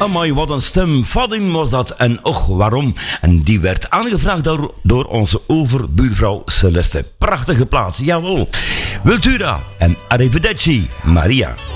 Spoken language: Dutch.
Amai, wat een stem. Fadin was dat. En och, waarom? En die werd aangevraagd door onze overbuurvrouw Celeste. Prachtige plaats, jawel. Wiltura en arrivederci, Maria.